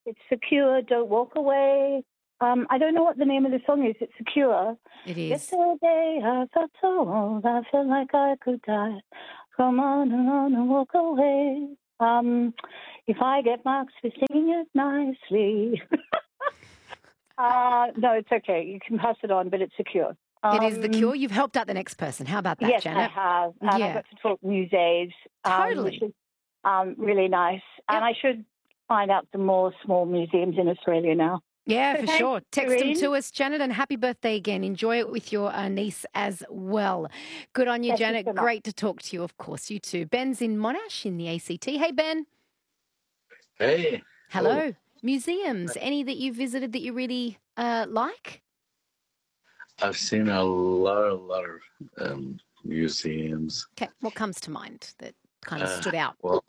It's secure. Don't walk away. I don't know what the name of the song is. It's secure. It is. Yesterday I felt so old. I felt like I could die. Come on and walk away. If I get marks for singing it nicely. No, it's okay. You can pass it on, but it's secure. It is The Cure. You've helped out the next person. How about that, Yes, Janet? I have. And I got to talk museums, Totally. which is really nice. Yep. And I should find out some more small museums in Australia now. Yeah, So for thanks, sure. Text them Irene. to us, Janet, and happy birthday again. Enjoy it with your niece as well. Good on you, Thank you Janet. so much. Great to talk to you, of course. You too. Ben's in Monash in the ACT. Hey, Ben. Hey. Hello. Museums, any that you visited that you really like? I've seen a lot of museums. Okay, what comes to mind that kind of stood out? Well,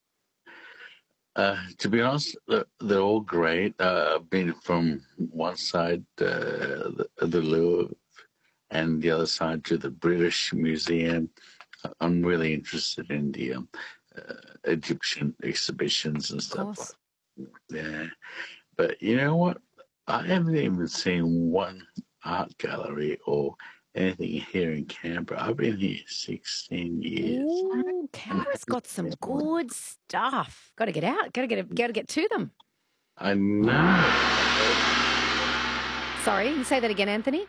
to be honest, they're all great. I've been from one side, the Louvre, and the other side to the British Museum. I'm really interested in the Egyptian exhibitions and Of stuff. course. Yeah, but you know what? I haven't even seen one art gallery or anything here in Canberra. I've been here 16 years. Ooh, Canberra's got some good stuff. Got to get out. Got to get to them. I know. Sorry, you say that again, Anthony?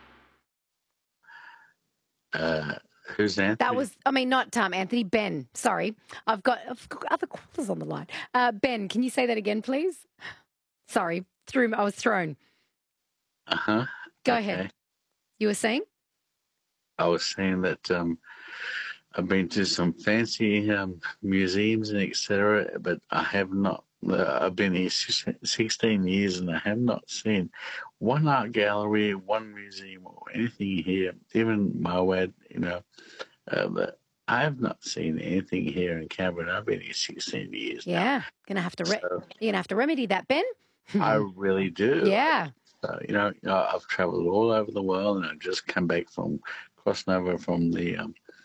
Who's Anthony? That was, not Anthony, Ben. Sorry. I've got other callers on the line. Ben, can you say that again, please? Sorry, I was thrown. Uh-huh. Go ahead. You were saying? I was saying that I've been to some fancy museums and etc., but I have not. I've been here 16 years and I have not seen one art gallery, one museum, or anything here. Even Moab, but I have not seen anything here in Canberra. I've been here 16 years. Yeah, now. you're gonna have to remedy that, Ben. I really do. Yeah. I've travelled all over the world, and I've just come back from crossing over from the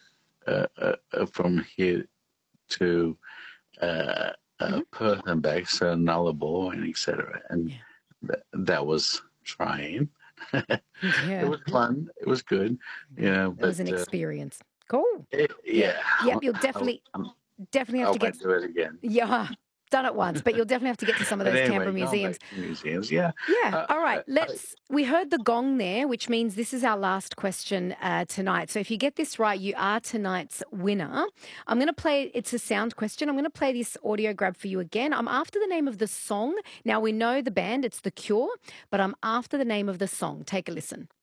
from here to Perth and back, so Nullarbor and etc. And that was trying. It was fun. It was good. It was an experience. Cool. Yeah. Yep. You'll definitely have to get. do it again. Yeah. Done it once, but you'll definitely have to get to some of those Canberra museums. Museums, yeah. Yeah. All right. We heard the gong there, which means this is our last question tonight. So if you get this right, you are tonight's winner. I'm going to play, it's a sound question. I'm going to play this audio grab for you again. I'm after the name of the song. Now we know the band, it's The Cure, but I'm after the name of the song. Take a listen.